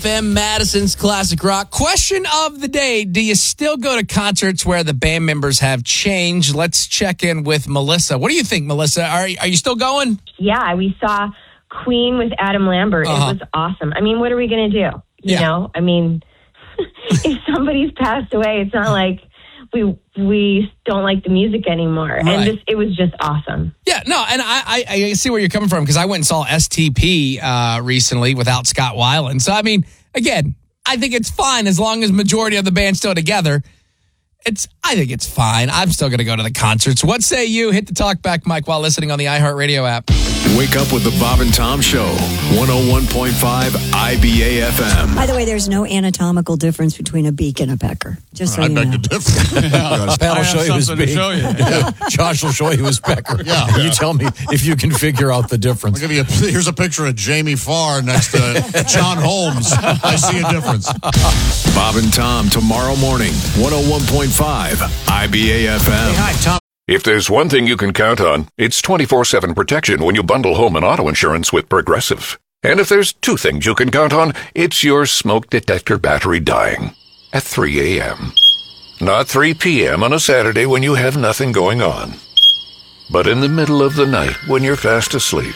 FM Madison's Classic Rock. Question of the day. Do you still go to concerts where the band members have changed? Let's check in with Melissa. What do you think, Melissa? Are you still going? Yeah, we saw Queen with Adam Lambert. It was awesome. I mean, what are we going to do? You know? I mean, if somebody's passed away, it's not like we don't like the music anymore. Right. And it was just awesome. Yeah, no, and I see where you're coming from because I went and saw STP recently without Scott Weiland. So, I mean, again, I think it's fine as long as majority of the band's still together. I think it's fine. I'm still going to go to the concerts. What say you? Hit the talk back mic while listening on the iHeartRadio app. Wake up with the Bob and Tom Show, 101.5 IBA FM. By the way, there's no anatomical difference between a beak and a pecker. Just so I you beg know. to differ. Pat will show you his beak. Josh will show you his pecker. Yeah. You tell me if you can figure out the difference. Here's a picture of Jamie Farr next to John Holmes. I see a difference. Bob and Tom tomorrow morning, 101.5 IBA FM. Hey, hi, Tom. If there's one thing you can count on, it's 24/7 protection when you bundle home and auto insurance with Progressive. And if there's two things you can count on, it's your smoke detector battery dying at 3 a.m. Not 3 p.m. on a Saturday when you have nothing going on, but in the middle of the night when you're fast asleep.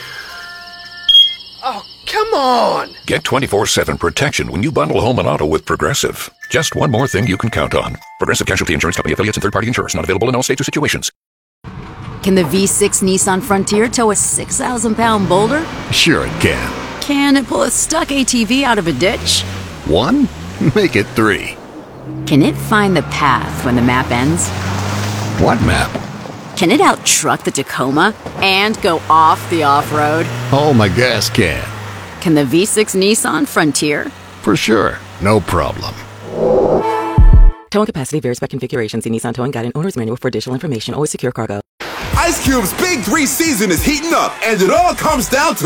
Oh, come on! Get 24/7 protection when you bundle home and auto with Progressive. Just one more thing you can count on. Progressive Casualty Insurance Company affiliates and third-party insurers. Not available in all states or situations. Can the V6 Nissan Frontier tow a 6,000-pound boulder? Sure it can. Can it pull a stuck ATV out of a ditch? 1? Make it 3. Can it find the path when the map ends? What map? Can it out-truck the Tacoma and go off the off-road? Oh, my gas can. Can the V6 Nissan Frontier? For sure. No problem. Towing capacity varies by configuration. See Nissan Towing Guide and Owner's Manual for additional information. Always secure cargo. Ice Cube's Big 3 season is heating up, and it all comes down to